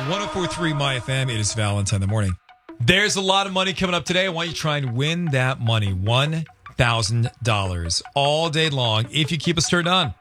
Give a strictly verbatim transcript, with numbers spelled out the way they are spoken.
one oh four point three My F M. It is Valentine in the morning. There's a lot of money coming up today. I want you to try and win that money. one thousand dollars all day long if you keep us turned on.